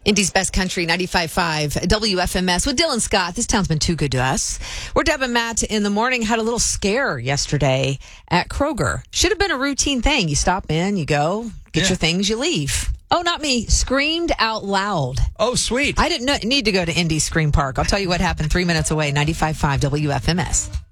Indy's Best Country, 95.5 WFMS with Dylan Scott. This town's been too good to us. We're Deb and Matt in the morning. Had a little scare yesterday at Kroger. Should have been a routine thing. You stop in, you go, get your things, you leave. Oh, not me. Screamed out loud. Oh, sweet. I didn't need to go to Indy Scream Park. I'll tell you what happened 3 minutes away, 95.5 WFMS.